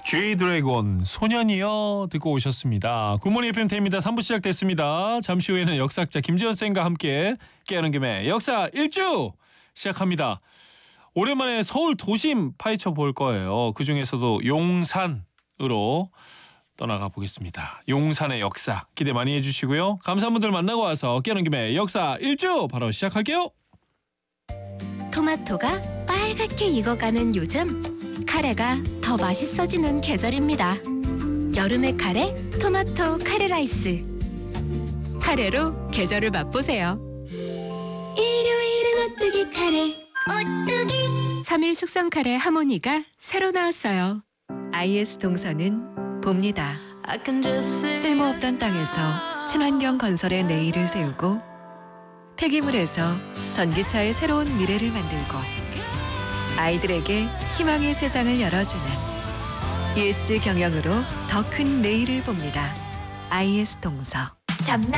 G-드래곤 소년이여 듣고 오셨습니다. 굿모닝 FM 태입니다. 3부 시작됐습니다. 잠시 후에는 역사학자 김지현 쌤과 함께 깨어난 김에 역사 1주 시작합니다. 오랜만에 서울 도심 파헤쳐 볼 거예요. 그중에서도 용산으로 떠나가 보겠습니다. 용산의 역사 기대 많이 해주시고요. 감사한 분들 만나고 와서 깨어난 김에 역사 1주 바로 시작할게요. 토마토가 빨갛게 익어가는 요즘, 카레가 더 맛있어지는 계절입니다. 여름의 카레, 토마토 카레 라이스. 카레로 계절을 맛보세요. 일요일은 오뚜기 카레, 오뚜기. 3일 숙성 카레 하모니가 새로 나왔어요. IS 동서는 봅니다. 쓸모없던 땅에서 친환경 건설의 내일을 세우고 폐기물에서 전기차의 새로운 미래를 만들고 아이들에게 희망의 세상을 열어주는 ESG 경영으로 더 큰 내일을 봅니다. IS 동서.